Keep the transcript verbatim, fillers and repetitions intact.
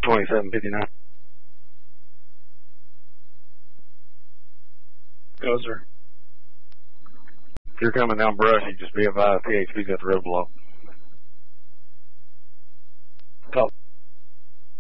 twenty-seven fifty-nine. Go, sir. If you're coming down Brushy, just be advised P H P's at the road below. Copy.